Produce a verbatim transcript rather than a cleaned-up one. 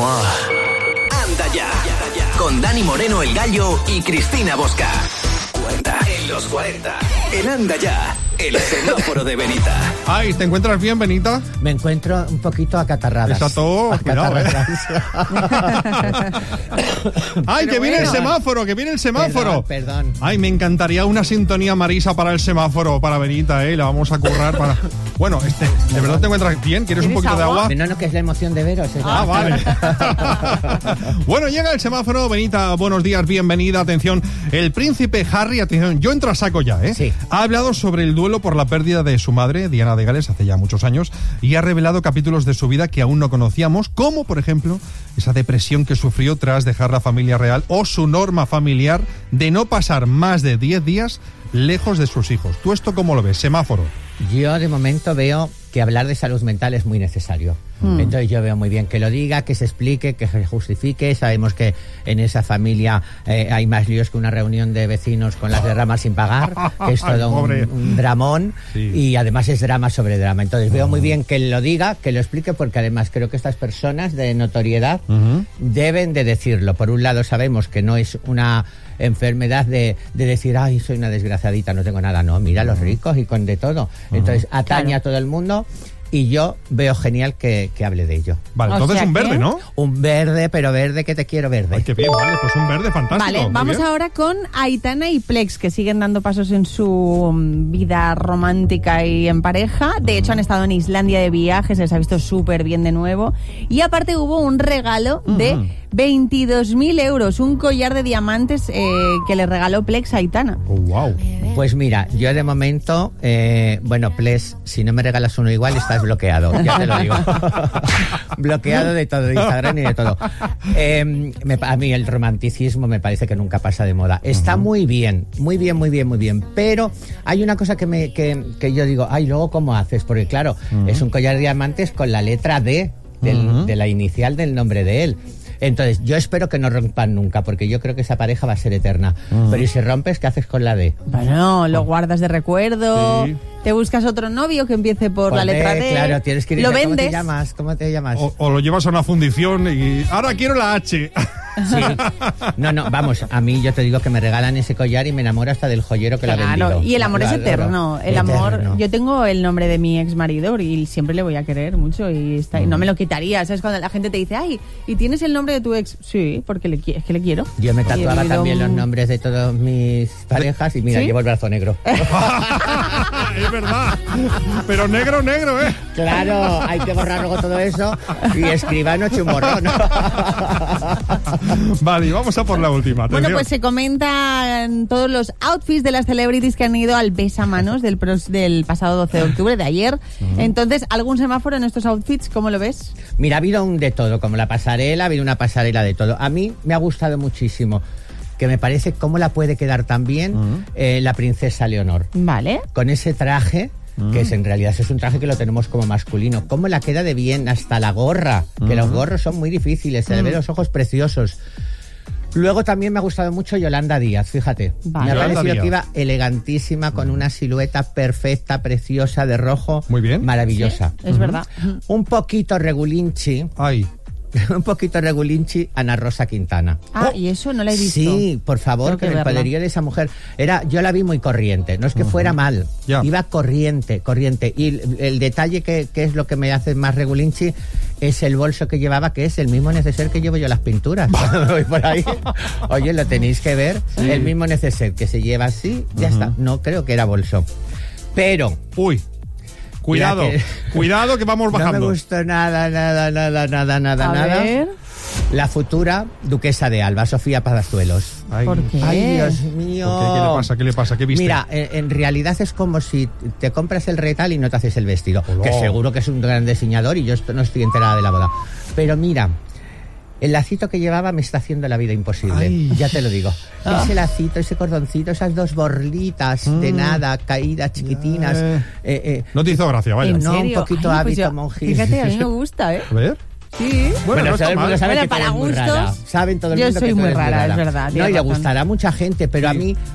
Anda ya, con Dani Moreno el Gallo y Cristina Bosca. cuarenta en los cuarenta. En Anda ya, el semáforo de Benita. Ay, ¿te encuentras bien, Benita? Me encuentro un poquito acatarradas. Está todo, cuidado, ¿eh? Ay, que viene el semáforo, que viene el semáforo. Perdón, perdón. Ay, me encantaría una sintonía Marisa para el semáforo, para Benita, ¿eh? La vamos a currar para... Bueno, este, ¿de verdad te encuentras bien? ¿Quieres un poquito agua? de agua? No, no, que es la emoción de veros. Es ah, la... vale. Bueno, llega el semáforo. Benita, buenos días, bienvenida. Atención, el príncipe Harry, atención, yo entro a saco ya, ¿eh? Sí. Ha hablado sobre el duelo por la pérdida de su madre, Diana de Gales, hace ya muchos años, y ha revelado capítulos de su vida que aún no conocíamos, como, por ejemplo, esa depresión que sufrió tras dejar la familia real o su norma familiar de no pasar más de diez días lejos de sus hijos. ¿Tú esto cómo lo ves? Semáforo. Yo de momento veo que hablar de salud mental es muy necesario. Mm. Entonces yo veo muy bien que lo diga, que se explique, que se justifique. Sabemos que en esa familia eh, hay más líos que una reunión de vecinos con las derramas sin pagar, que es todo un, un dramón, sí. Y además es drama sobre drama. Entonces veo muy bien que lo diga, que lo explique, porque además creo que estas personas de notoriedad uh-huh. deben de decirlo. Por un lado sabemos que no es una enfermedad de, de decir, ay, soy una desgraciadita, no tengo nada. No, mira, los ricos y con de todo. Entonces atañe claro. a todo el mundo. Y yo veo genial que, que hable de ello. Vale, entonces un verde, ¿no? Un verde, pero verde que te quiero verde. Ay, qué bien, vale, pues un verde fantástico. Vale, vamos bien. Ahora con Aitana y Plex, que siguen dando pasos en su vida romántica y en pareja. De hecho, han estado en Islandia de viaje, se les ha visto súper bien de nuevo. Y aparte hubo un regalo de uh-huh. veintidós mil euros, un collar de diamantes eh, que le regaló Plex a Aitana. Oh, wow. Pues mira, yo de momento, eh, bueno, Plex, si no me regalas uno igual, estás bloqueado, ya te lo digo. Bloqueado de todo, de Instagram y de todo. Eh, me, a mí el romanticismo me parece que nunca pasa de moda. Está uh-huh. muy bien, muy bien, muy bien, muy bien. Pero hay una cosa que, me, que, que yo digo, ay, luego ¿cómo haces? Porque claro, uh-huh. es un collar de diamantes con la letra D del, uh-huh. de la inicial del nombre de él. Entonces, yo espero que no rompan nunca, porque yo creo que esa pareja va a ser eterna. Uh-huh. Pero ¿y si rompes, qué haces con la D? Bueno, lo guardas de recuerdo, sí. Te buscas otro novio que empiece por, por la letra D, D. Claro, tienes que ir. Lo ¿Cómo vendes? te llamas? ¿Cómo te llamas? O, o lo llevas a una fundición y ahora quiero la H. Sí. No, no, vamos, a mí yo te digo que me regalan ese collar y me enamoro hasta del joyero que claro, lo ha vendido. Y el amor lo, es eterno. El eterno. amor, yo tengo el nombre de mi ex marido y siempre le voy a querer mucho y, está, y no me lo quitaría. ¿Sabes? Cuando la gente te dice, ay, ¿y tienes el nombre de tu ex? Sí, porque le, es que le quiero. Yo me tatuaba también un... los nombres de todas mis parejas y mira, ¿sí? Llevo el brazo negro. Es verdad. Pero negro, negro, ¿eh? Claro, hay que borrar luego todo eso y escribano hecho un borrón. Vale, y vamos a por la última. Atención. Bueno, pues se comentan todos los outfits de las celebrities que han ido al besamanos del, pros, del pasado doce de octubre, de ayer. Uh-huh. Entonces, ¿algún semáforo en estos outfits? ¿Cómo lo ves? Mira, ha habido un de todo, como la pasarela, ha habido una pasarela de todo. A mí me ha gustado muchísimo, que me parece cómo la puede quedar tan bien uh-huh. eh, la princesa Leonor. Vale. Con ese traje... Mm. que es, en realidad es un traje que lo tenemos como masculino. ¿Cómo la queda de bien? Hasta la gorra, mm. que los gorros son muy difíciles, se mm. le ven los ojos preciosos. Luego también me ha gustado mucho Yolanda Díaz, fíjate. Vale. Me ha parecido que iba elegantísima, con una silueta perfecta, preciosa, de rojo. Muy bien. Maravillosa. Sí, es uh-huh. verdad. Un poquito regulinchi. Ay. Un poquito regulinchi, Ana Rosa Quintana. Ah, oh. y eso no la he visto. Sí, por favor, que, que el poderío de esa mujer era, yo la vi muy corriente, no es que uh-huh. fuera mal, yeah. iba corriente, corriente. Y el, el detalle que, que es lo que me hace más regulinchi es el bolso que llevaba, que es el mismo neceser que llevo yo las pinturas. Cuando me voy por ahí, oye, lo tenéis que ver, sí. el mismo neceser que se lleva así, ya uh-huh. está. No creo que era bolso. Pero... Uy. Cuidado, que, cuidado que vamos bajando. No me gustó nada, nada, nada, nada, nada, A nada. Ver. La futura duquesa de Alba, Sofía Palazuelos. Ay. ¿Por qué? Ay, Dios mío. ¿Por qué? ¿Qué le pasa? ¿Qué le pasa? ¿Qué viste? Mira, en, en realidad es como si te compras el retal y no te haces el vestido. Oh, que seguro que es un gran diseñador y yo no estoy enterada de la boda. Pero mira... El lacito que llevaba me está haciendo la vida imposible. Ay. Ya te lo digo. Ah. Ese lacito, ese cordoncito, esas dos borlitas mm. de nada, caídas chiquitinas. Eh. Eh, eh. No te hizo gracia, vaya. No, un poquito Ay, hábito pues monjil. Fíjate, a mí me gusta, ¿eh? A ver. Sí. Bueno, bueno, no saben, mal. saben bueno que para gustos. Rara. Saben todo el yo mundo soy que muy rara, rara, es verdad. No, y le gustará a mucha gente, pero sí. a mí